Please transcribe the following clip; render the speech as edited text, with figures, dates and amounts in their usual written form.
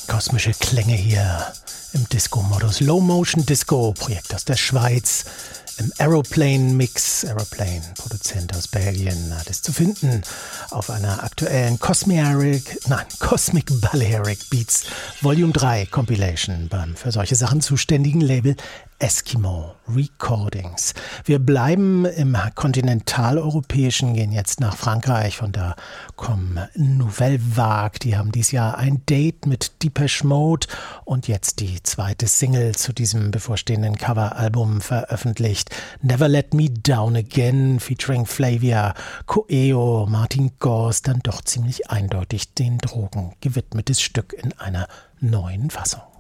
Kosmische Klänge hier im Disco-Modus. Low Motion Disco, Projekt aus der Schweiz. Im Aeroplane Mix, Aeroplane, Produzent aus Belgien, hat es zu finden auf einer aktuellen Cosmic Balearic Beats Volume 3 Compilation beim für solche Sachen zuständigen Label Eskimo Recordings. Wir bleiben im kontinentaleuropäischen, gehen jetzt nach Frankreich. Von da kommen Nouvelle Vague. Die haben dieses Jahr ein Date mit Depeche Mode und jetzt die zweite Single zu diesem bevorstehenden Coveralbum veröffentlicht. Never Let Me Down Again, featuring Flavia Coelho, Martin Gors, dann doch ziemlich eindeutig den Drogen gewidmetes Stück in einer neuen Fassung.